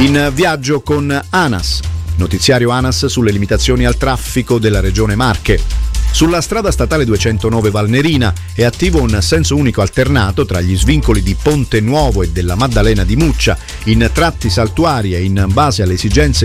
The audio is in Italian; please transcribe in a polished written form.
In viaggio con ANAS, notiziario ANAS sulle limitazioni al traffico della regione Marche. Sulla strada statale 209 Valnerina è attivo un senso unico alternato tra gli svincoli di Ponte Nuovo e della Maddalena di Muccia in tratti saltuari e in base alle esigenze